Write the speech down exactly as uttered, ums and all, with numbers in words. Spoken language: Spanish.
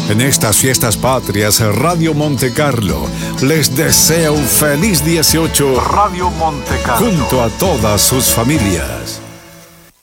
En estas fiestas patrias, Radio Monte Carlo les desea un feliz dieciocho Radio Monte Carlo, junto a todas sus familias.